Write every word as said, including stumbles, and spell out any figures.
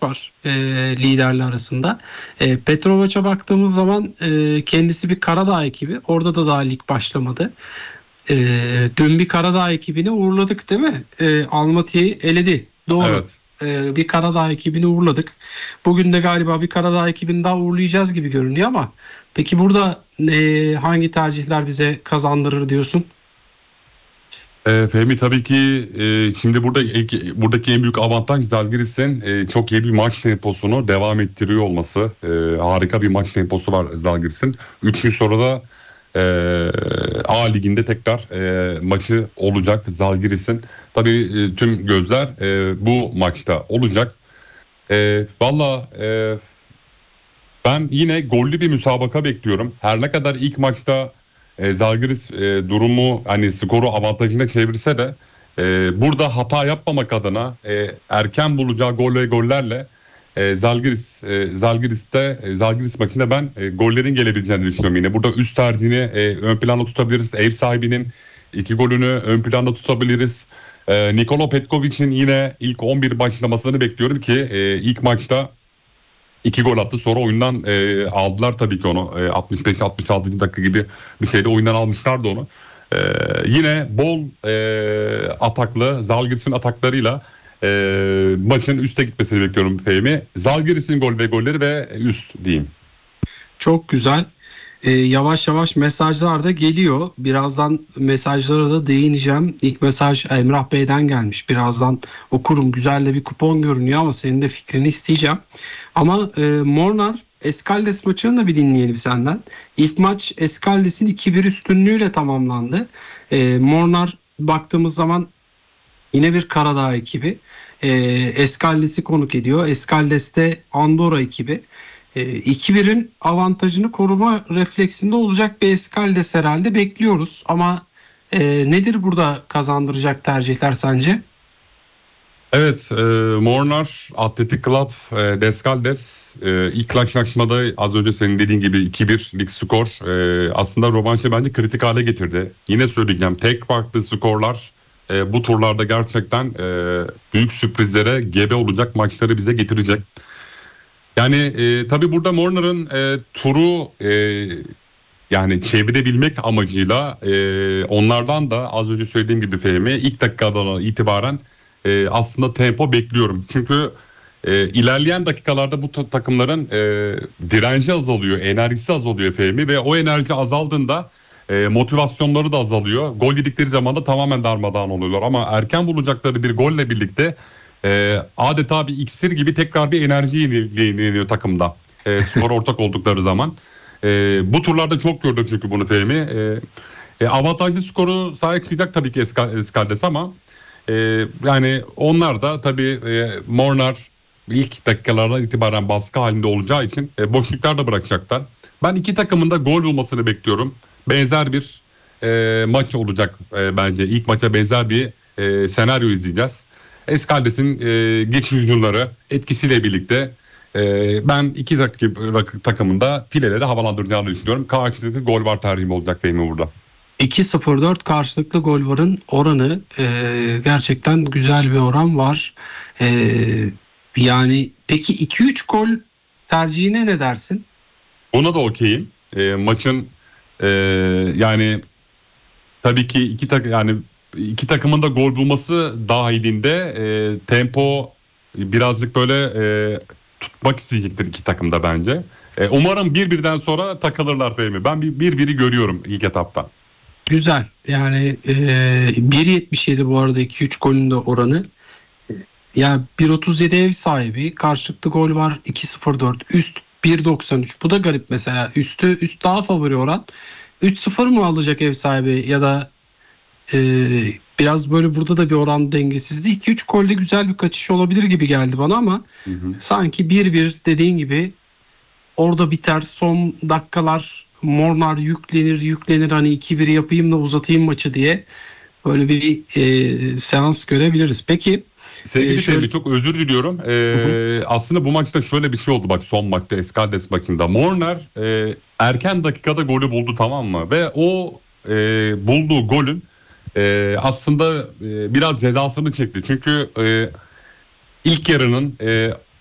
var e, liderler arasında. E, Petrovac'a baktığımız zaman e, kendisi bir Karadağ ekibi. Orada da daha lig başlamadı. E, dün bir Karadağ ekibini uğurladık değil mi? E, Almaty'yi eledi. Doğru. Evet. E, bir Karadağ ekibini uğurladık. Bugün de galiba bir Karadağ ekibini daha uğurlayacağız gibi görünüyor ama peki burada e, hangi tercihler bize kazandırır diyorsun? E, Fehmi tabii ki e, şimdi burada ilk- buradaki en büyük avantaj Zalgiris'in e, çok iyi bir maç temposunu devam ettiriyor olması. E, harika bir maç temposu var Zalgiris'in. Üç gün sonra da e, A Ligi'nde tekrar e, maçı olacak Zalgiris'in. Tabii e, tüm gözler e, bu maçta olacak. E, Valla e, ben yine gollü bir müsabaka bekliyorum. Her ne kadar ilk maçta e, Zalgiris e, durumu hani skoru avantajına çevirse de e, burada hata yapmamak adına e, erken bulacağı gol ve gollerle e, Zalgiris e, Zalgiris'te e, Zalgiris maçında ben e, gollerin gelebileceğini düşünüyorum yine. Burada üst tercihini e, ön planda tutabiliriz. Ev sahibinin iki golünü ön planda tutabiliriz. E, Nikola Petkovic'in yine ilk on bir başlamasını bekliyorum ki e, ilk maçta İki gol attı, sonra oyundan e, aldılar tabii ki onu. E, altmış beş altmış altı dakika gibi bir şeyde oyundan almışlardı onu. E, Yine bol e, ataklı Zalgiris'in ataklarıyla e, maçın üste gitmesini bekliyorum Fehmi. Zalgiris'in gol ve golleri ve üst diyeyim. Çok güzel. Ee, yavaş yavaş mesajlar da geliyor. Birazdan mesajlara da değineceğim. İlk mesaj Emrah Bey'den gelmiş. Birazdan okurum. Güzel de bir kupon görünüyor ama senin de fikrini isteyeceğim. Ama e, Mornar Escaldes maçını da bir dinleyelim senden. İlk maç Escaldes'in iki bir üstünlüğüyle tamamlandı. E, Mornar baktığımız zaman yine bir Karadağ ekibi. E, Escaldes'i konuk ediyor. Escaldes de Andorra ekibi. E, iki birin avantajını koruma refleksinde olacak bir Escaldes herhalde bekliyoruz. Ama e, nedir burada kazandıracak tercihler sence? Evet, e, Mornar Athletic Club e, Descaldes e, ilk karşılaşmada az önce senin dediğin gibi iki bir lig skor e, aslında rövanşı bence kritik hale getirdi. Yine söyleyeceğim, tek farklı skorlar e, bu turlarda gerçekten e, büyük sürprizlere gebe olacak maçları bize getirecek. Yani e, tabii burada Mornar'ın e, turu e, yani çevirebilmek amacıyla e, onlardan da az önce söylediğim gibi Fehmi ilk dakikadan itibaren e, aslında tempo bekliyorum. Çünkü e, ilerleyen dakikalarda bu ta- takımların e, direnci azalıyor, enerjisi azalıyor Fehmi ve o enerji azaldığında e, motivasyonları da azalıyor. Gol yedikleri zaman da tamamen darmadağın oluyorlar ama erken bulacakları bir golle birlikte e, adeta bir iksir gibi tekrar bir enerji yenileniyor takımda. E, skor ortak oldukları zaman. E, bu turlarda çok gördük çünkü bunu Fehmi. E, e, avantajlı skoru sahip çıkacak tabii ki Eska- Eskaldes ama e, yani onlar da tabii e, Mornar ilk dakikalardan itibaren baskı halinde olacağı için e, boşluklar da bırakacaklar. Ben iki takımın da gol bulmasını bekliyorum. Benzer bir e, maç olacak e, bence. İlk maça benzer bir e, senaryo izleyeceğiz. Eskaldes'in e, geçiş yılları etkisiyle birlikte ee, ben iki takım, takımında fileleri havalandıracağını düşünüyorum. Karşılıklı gol var tercihim olacak benim burada. iki sıfır dört karşılıklı gol varın oranı e, gerçekten güzel bir oran var. E, yani peki iki üç gol tercihine ne dersin? Ona da okeyim. Ee, maçın e, yani tabii ki iki tak yani iki takımın da gol bulması dahilinde e, tempo birazcık böyle e, tutmak isteyecektir iki takım da bence. E, umarım bir birden sonra takılırlar Fehmi. Ben bir, bir biri görüyorum ilk etapta. Güzel. Yani e, bir yetmiş yedi bu arada iki üç golün de oranı. Ya bir otuz yedi ev sahibi. Karşılıklı gol var iki sıfır dört. Üst bir doksan üç. Bu da garip mesela. Üstü üst daha favori oran. üç sıfır mı alacak ev sahibi ya da e, biraz böyle burada da bir oran dengesizliği. iki üç golde güzel bir kaçış olabilir gibi geldi bana ama Hı hı. sanki bir bir dediğin gibi orada biter. Son dakikalar Mornar yüklenir yüklenir hani iki bir yapayım da uzatayım maçı diye böyle bir e, seans görebiliriz. Peki e, Sevgili şöyle. Fehmi, çok özür diliyorum. Hı hı. Ee, aslında bu maçta şöyle bir şey oldu bak, son maçta Eskaldes maçında. Mornar e, erken dakikada golü buldu, tamam mı? Ve o e, bulduğu golün e, aslında e, biraz cezasını çekti. Çünkü e, ilk yarının e,